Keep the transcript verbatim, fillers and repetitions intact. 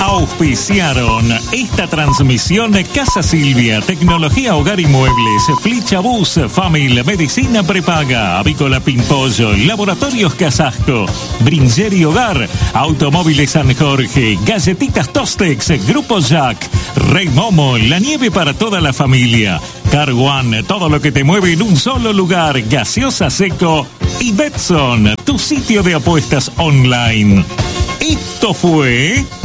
Auspiciaron esta transmisión Casa Silvia, Tecnología Hogar y Muebles, Flichabús, Famil, Medicina Prepaga, Avícola Pimpollo, Laboratorios Casasco, Bringeri Hogar, Automóviles San Jorge, Galletitas Tostex, Grupo Jack, Rey Momo, la nieve para toda la familia, Car One, todo lo que te mueve en un solo lugar, Gaseosa Seco y Betson, tu sitio de apuestas online. Esto fue